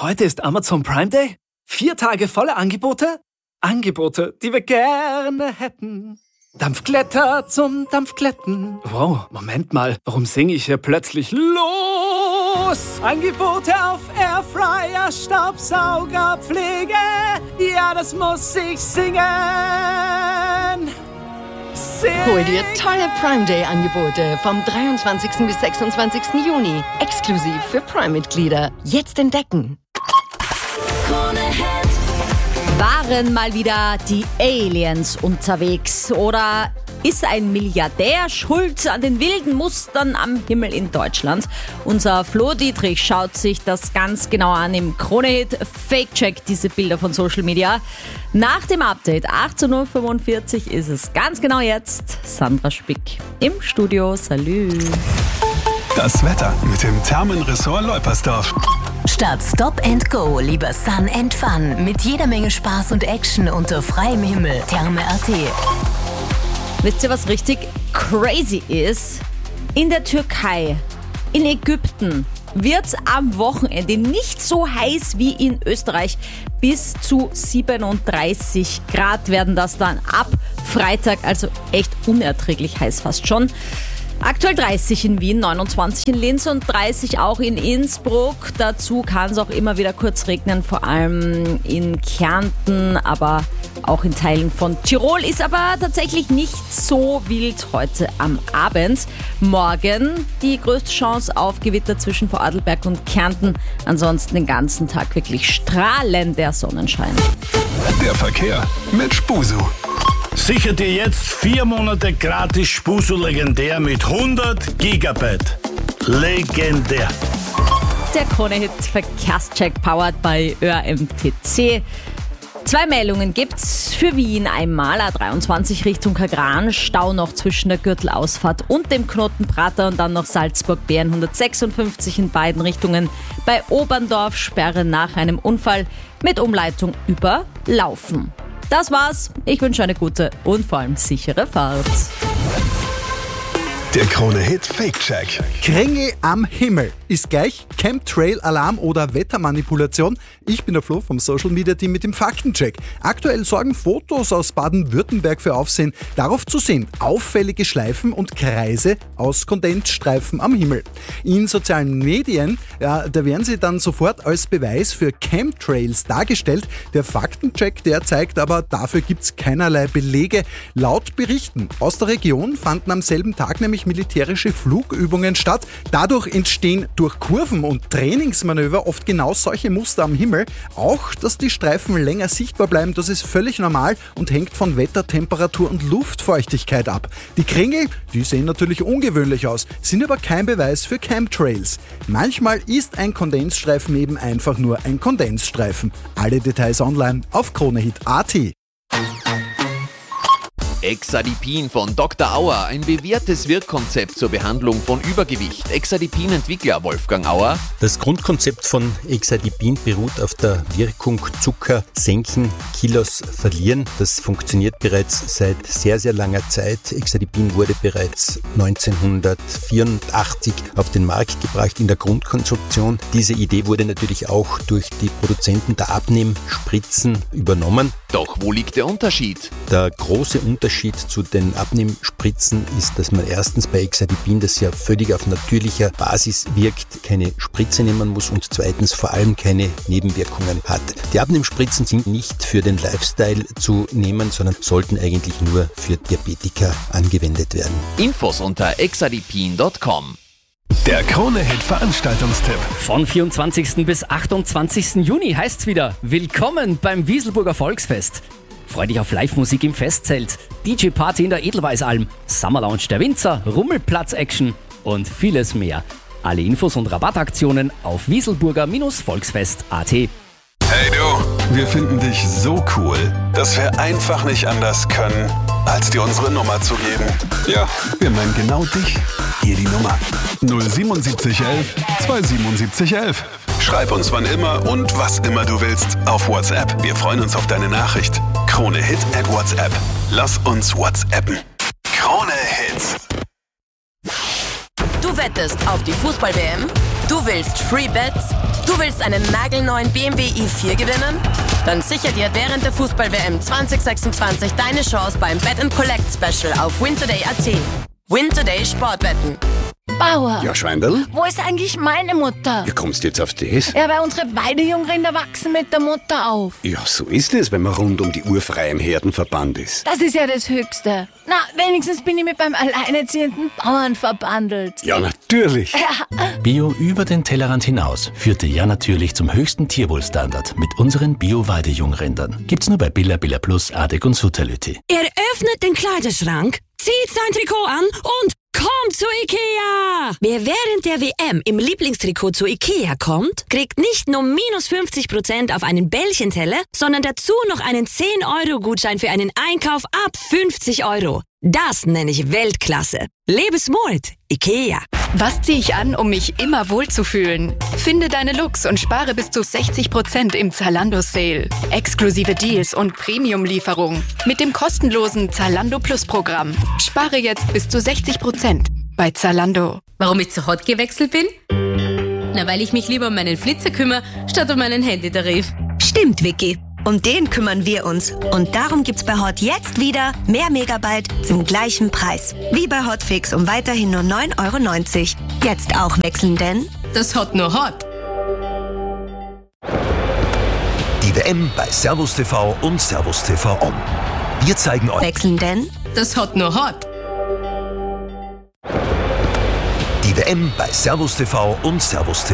Heute ist Amazon Prime Day. 4 Tage volle Angebote. Angebote, die wir gerne hätten. Dampfglätter zum Dampfglätten. Wow, Moment mal. Warum singe ich hier plötzlich los? Angebote auf Airfryer, Staubsauger, Pflege. Ja, das muss ich singen. Hol dir tolle Prime Day Angebote vom 23. bis 26. Juni. Exklusiv für Prime-Mitglieder. Jetzt entdecken. Waren mal wieder die Aliens unterwegs oder ist ein Milliardär schuld an den wilden Mustern am Himmel in Deutschland? Unser Flo Dietrich schaut sich das ganz genau an im Krone-Hit Fake-Check, diese Bilder von Social Media. Nach dem Update 18.45 Uhr ist es ganz genau jetzt Sandra Spick im Studio. Salü. Das Wetter mit dem Thermenressort Leupersdorf. Statt Stop and Go lieber Sun and Fun mit jeder Menge Spaß und Action unter freiem Himmel. Therme.at. Wisst ihr, was richtig crazy ist? In der Türkei, in Ägypten wird es am Wochenende nicht so heiß wie in Österreich. Bis zu 37 Grad werden das dann ab Freitag, also echt unerträglich heiß fast schon. Aktuell 30 in Wien, 29 in Linz und 30 auch in Innsbruck. Dazu kann es auch immer wieder kurz regnen, vor allem in Kärnten, aber auch in Teilen von Tirol. Ist aber tatsächlich nicht so wild heute am Abend. Morgen die größte Chance auf Gewitter zwischen Vorarlberg und Kärnten. Ansonsten den ganzen Tag wirklich strahlender Sonnenschein. Der Verkehr mit Spusu. Sicher dir jetzt 4 Monate gratis Spusu legendär mit 100 Gigabyte. Legendär. Der Krone-Hit Verkehrscheck powered by ÖRMTC. 2 Meldungen gibt's für Wien einmal. A23 Richtung Kagran, Stau noch zwischen der Gürtelausfahrt und dem Knoten Prater und dann noch Salzburg-Bären 156 in beiden Richtungen. Bei Oberndorf Sperre nach einem Unfall mit Umleitung über Laufen. Das war's. Ich wünsche eine gute und vor allem sichere Fahrt. Der Krone-Hit Fake-Check. Kringel am Himmel ist gleich Chemtrail-Alarm oder Wettermanipulation. Ich bin der Flo vom Social-Media-Team mit dem Faktencheck. Aktuell sorgen Fotos aus Baden-Württemberg für Aufsehen. Darauf zu sehen auffällige Schleifen und Kreise aus Kondensstreifen am Himmel. In sozialen Medien, da werden sie dann sofort als Beweis für Chemtrails dargestellt. Der Faktencheck, der zeigt aber, dafür gibt's keinerlei Belege. Laut Berichten aus der Region fanden am selben Tag nämlich militärische Flugübungen statt. Dadurch entstehen durch Kurven und Trainingsmanöver oft genau solche Muster am Himmel. Auch, dass die Streifen länger sichtbar bleiben, das ist völlig normal und hängt von Wetter, Temperatur und Luftfeuchtigkeit ab. Die Kringel, die sehen natürlich ungewöhnlich aus, sind aber kein Beweis für Chemtrails. Manchmal ist ein Kondensstreifen eben einfach nur ein Kondensstreifen. Alle Details online auf Kronehit.at. Exadipin von Dr. Auer, ein bewährtes Wirkkonzept zur Behandlung von Übergewicht. Exadipin-Entwickler Wolfgang Auer. Das Grundkonzept von Exadipin beruht auf der Wirkung Zucker senken, Kilos verlieren. Das funktioniert bereits seit sehr, sehr langer Zeit. Exadipin wurde bereits 1984 auf den Markt gebracht in der Grundkonstruktion. Diese Idee wurde natürlich auch durch die Produzenten der Abnehmspritzen übernommen. Doch wo liegt der Unterschied? Der große Unterschied zu den Abnehmspritzen ist, dass man erstens bei Exadipin, das ja völlig auf natürlicher Basis wirkt, keine Spritze nehmen muss und zweitens vor allem keine Nebenwirkungen hat. Die Abnehmspritzen sind nicht für den Lifestyle zu nehmen, sondern sollten eigentlich nur für Diabetiker angewendet werden. Infos unter exadipin.com. Der Krone-Hit Veranstaltungstipp. Von 24. bis 28. Juni heißt's wieder: Willkommen beim Wieselburger Volksfest. Freu dich auf Live-Musik im Festzelt, DJ-Party in der Edelweißalm, Summer Lounge der Winzer, Rummelplatz-Action und vieles mehr. Alle Infos und Rabattaktionen auf wieselburger-volksfest.at. Hey du, wir finden dich so cool, dass wir einfach nicht anders können, als dir unsere Nummer zu geben. Ja, wir meinen genau dich. Hier die Nummer 07711 27711. Schreib uns wann immer und was immer du willst auf WhatsApp. Wir freuen uns auf deine Nachricht. Krone Hit at WhatsApp. Lass uns WhatsAppen. Krone Hits. Du wettest auf die Fußball-WM? Du willst Free Bets? Du willst einen nagelneuen BMW i4 gewinnen? Dann sicher dir während der Fußball-WM 2026 deine Chance beim Bet & Collect Special auf wintoday.at. Wintoday Sportwetten. Bauer. Ja, Schweindl? Wo ist eigentlich meine Mutter? Wie kommst du jetzt auf das? Ja, weil unsere Weidejungrinder wachsen mit der Mutter auf. Ja, so ist es, wenn man rund um die Uhr frei im Herdenverband ist. Das ist ja das Höchste. Na, wenigstens bin ich mit beim alleinerziehenden Bauern verbandelt. Ja, natürlich. Ja. Bio über den Tellerrand hinaus führte ja natürlich zum höchsten Tierwohlstandard mit unseren Bio-Weidejungrindern. Gibt's nur bei Billa, Billa Plus, Adek und Sutterlütti. Er öffnet den Kleiderschrank, zieht sein Trikot an und kommt zu Ikea! Wer während der WM im Lieblingstrikot zu Ikea kommt, kriegt nicht nur minus 50% auf einen Bällchenteller, sondern dazu noch einen 10-Euro-Gutschein für einen Einkauf ab 50 Euro. Das nenne ich Weltklasse. Lebe smart, Ikea. Was ziehe ich an, um mich immer wohlzufühlen? Finde deine Looks und spare bis zu 60% im Zalando-Sale. Exklusive Deals und Premium-Lieferung mit dem kostenlosen Zalando Plus-Programm. Spare jetzt bis zu 60% bei Zalando. Warum ich zu Hot gewechselt bin? Na, weil ich mich lieber um meinen Flitzer kümmere, statt um meinen Handytarif. Stimmt, Vicky. Um den kümmern wir uns. Und darum gibt's bei Hot jetzt wieder mehr Megabyte zum gleichen Preis. Wie bei Hotfix um weiterhin nur 9,90 €. Jetzt auch wechseln, denn das Hot nur Hot. Die WM bei Servus TV und Servus TV On. Wir zeigen euch wechseln, denn das Hot nur Hot. Die WM bei Servus TV und Servus TV